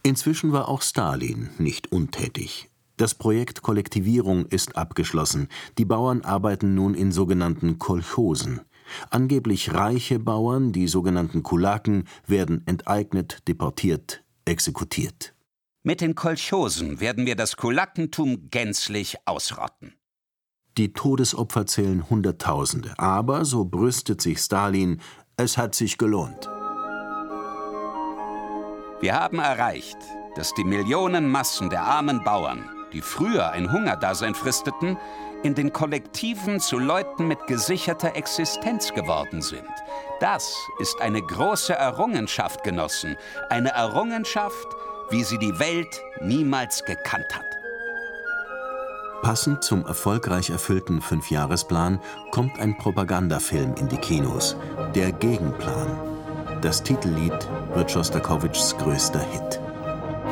Inzwischen war auch Stalin nicht untätig. Das Projekt Kollektivierung ist abgeschlossen. Die Bauern arbeiten nun in sogenannten Kolchosen. Angeblich reiche Bauern, die sogenannten Kulaken, werden enteignet, deportiert, exekutiert. Mit den Kolchosen werden wir das Kulakentum gänzlich ausrotten. Die Todesopfer zählen Hunderttausende. Aber, so brüstet sich Stalin, es hat sich gelohnt. Wir haben erreicht, dass die Millionenmassen der armen Bauern, die früher ein Hungerdasein fristeten, in den Kollektiven zu Leuten mit gesicherter Existenz geworden sind. Das ist eine große Errungenschaft, Genossen. Eine Errungenschaft, wie sie die Welt niemals gekannt hat. Passend zum erfolgreich erfüllten Fünfjahresplan kommt ein Propagandafilm in die Kinos, Der Gegenplan. Das Titellied wird Schostakowitschs größter Hit.